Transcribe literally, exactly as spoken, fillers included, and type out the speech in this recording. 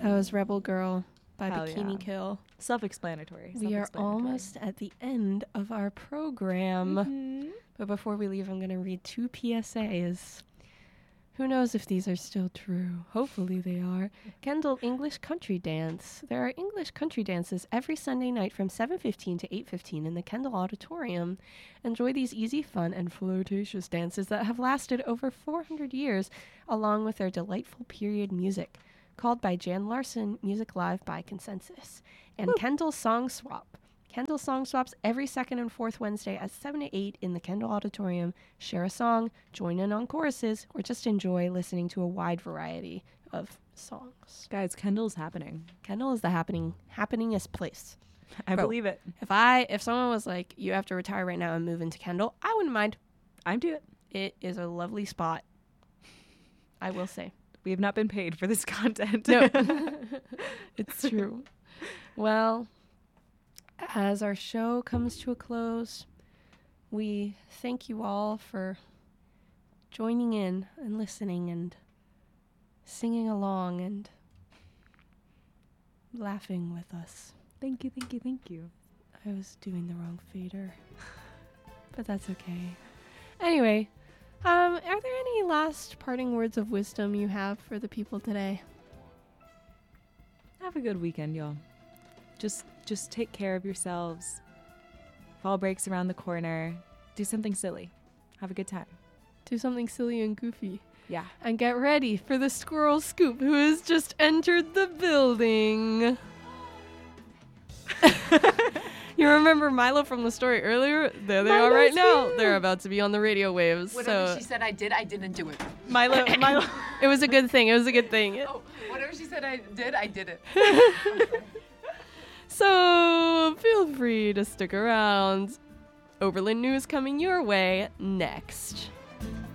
That was Rebel Girl by Hell Bikini yeah. Kill. Self-explanatory. We are Self-explanatory. almost at the end of our program. Mhm. But before we leave, I'm going to read two P S As. Who knows if these are still true? Hopefully they are. Kendall English Country Dance. There are English country dances every Sunday night from seven fifteen to eight fifteen in the Kendall Auditorium. Enjoy these easy, fun, and flirtatious dances that have lasted over four hundred years, along with their delightful period music, called by Jan Larson Music Live by Consensus. And Woo. Kendall Song Swap. Kendall Song Swaps every second and fourth Wednesday at seven to eight in the Kendall Auditorium. Share a song, join in on choruses, or just enjoy listening to a wide variety of songs. Guys, Kendall's happening. Kendall is the happening, happeningest place. I Bro. believe it. If I, if someone was like, you have to retire right now and move into Kendall, I wouldn't mind. I'm do it. It is a lovely spot. I will say. We have not been paid for this content. No. It's true. Well, as our show comes to a close, we thank you all for joining in and listening and singing along and laughing with us. Thank you, thank you, thank you. I was doing the wrong fader, but that's okay. Anyway, um, are there any last parting words of wisdom you have for the people today? Have a good weekend, y'all. Just just take care of yourselves. Fall breaks around the corner. Do something silly. Have a good time. Do something silly and goofy. Yeah. And get ready for the Squirrel Scoop, who has just entered the building. You remember Milo from the story earlier? There they are right now. here. They're about to be on the radio waves. Whatever so she said I did, I didn't do it. Milo, Milo. it was a good thing. It was a good thing. Oh, whatever she said I did, I did it. So feel free to stick around. Oberlin news coming your way next.